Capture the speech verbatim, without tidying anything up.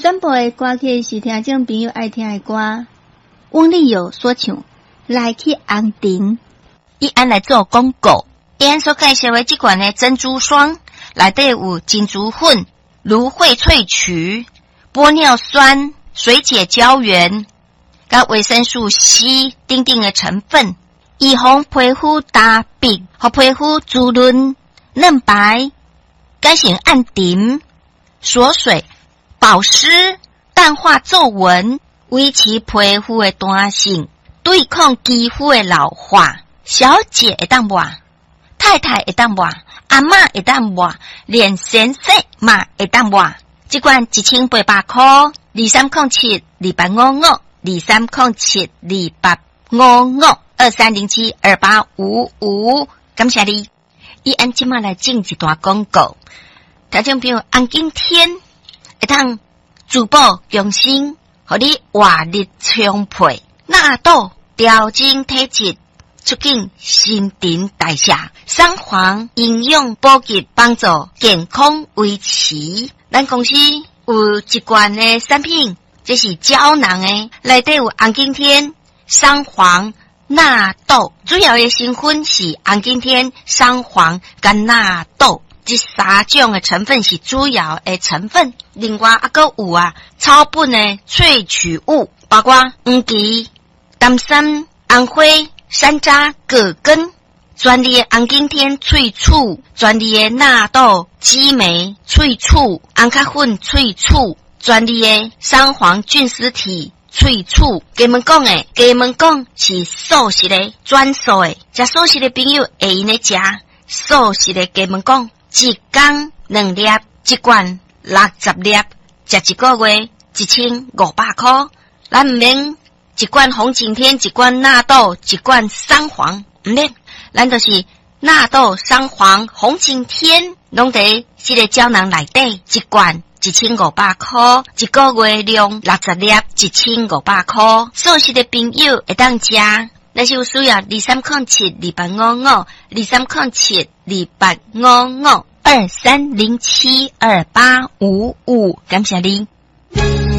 宣布的歌曲是听众朋友爱听的歌，翁立友所唱《来去红尘》。 伊安来做广告，伊安所介绍的这款的珍珠霜，内底有金珠粉、芦荟萃取、玻尿酸、水解胶原、甲维生素 C 等等的成分，预防皮肤干瘪，和皮肤滋润嫩白，改善暗沉、锁水、保湿、淡化皱纹，维持皮肤的弹性，对抗肌肤的老化。小姐会当抹，太太会当抹，阿嬷会当抹，连先生嘛会当抹。这款一千八百块，二三零七二八五五，二三零七二八五五，二三零七二八五五。感谢你，伊按即马来进一段广告。听众朋友，红景天会当珠宝用心，互你活力充沛，纳豆调整体质。促进新陈代谢，三黄营养补给，帮助健康维持。咱公司有一罐的产品，这是胶囊的，内底有红景天、三黄、纳豆，主要的成分是红景天、三黄跟纳豆，这三种的成分是主要的成分。另外还佫有啊，草本的萃取物，包括黄芪、丹参、红花。山楂、葛根，专利的红景天萃取，专利的纳豆、激酶萃取，红咖粉萃取，专利的三黄菌丝体萃取。给们讲诶，给们讲是素食的，专属的，食素食的朋友会用的食素食的。给们讲，一天两粒，一罐六十粒，食一个月一千五百块，咱唔免。一罐红景天，一罐纳豆，一罐三黄，唔免，咱就是纳豆、三黄、红景天，拢在这个胶囊内底，一罐一千五百块，一个月量六十粒，一千五百块。素食的朋友会当食，但是有需要二三零七二八五五，二三零七二八五五，二三零七二八五五，感谢你。